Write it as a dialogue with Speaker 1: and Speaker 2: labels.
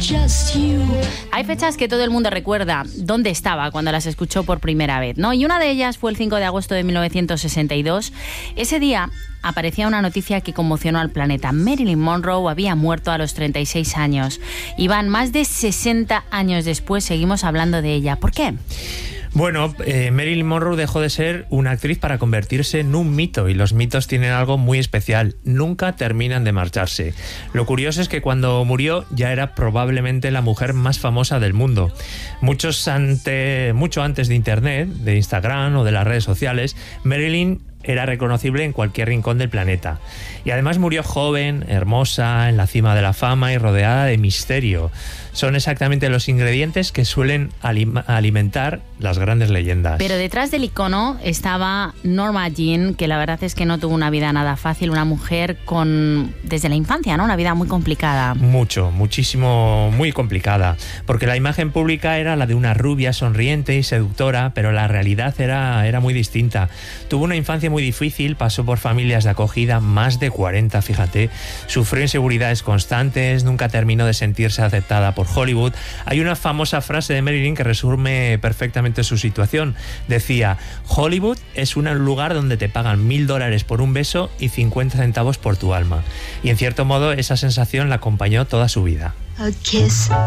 Speaker 1: Hay fechas que todo el mundo recuerda dónde estaba cuando las escuchó por primera vez, ¿no? Y una de ellas fue el 5 de agosto de 1962. Ese día aparecía una noticia que conmocionó al planeta. Marilyn Monroe había muerto a los 36 años. Iván, más de 60 años después seguimos hablando de ella. ¿Por qué?
Speaker 2: Bueno, Marilyn Monroe dejó de ser una actriz para convertirse en un mito, y los mitos tienen algo muy especial: nunca terminan de marcharse. Lo curioso es que cuando murió ya era probablemente la mujer más famosa del mundo. Mucho antes de Internet, de Instagram o de las redes sociales, Marilyn era reconocible en cualquier rincón del planeta. Y además murió joven, hermosa, en la cima de la fama y rodeada de misterio. Son exactamente los ingredientes que suelen alimentar las grandes leyendas.
Speaker 1: Pero detrás del icono estaba Norma Jean, que la verdad es que no tuvo una vida nada fácil, una mujer desde la infancia, ¿no? Una vida muy complicada.
Speaker 2: Muchísimo, muy complicada, porque la imagen pública era la de una rubia sonriente y seductora, pero la realidad era muy distinta. Tuvo una infancia muy difícil, pasó por familias de acogida, más de 40, fíjate, sufrió inseguridades constantes, nunca terminó de sentirse aceptada por Hollywood. Hay una famosa frase de Marilyn que resume perfectamente su situación. Decía: Hollywood es un lugar donde te pagan $1000 por un beso y 50 centavos por tu alma. Y en cierto modo esa sensación la acompañó toda su vida.
Speaker 3: A kiss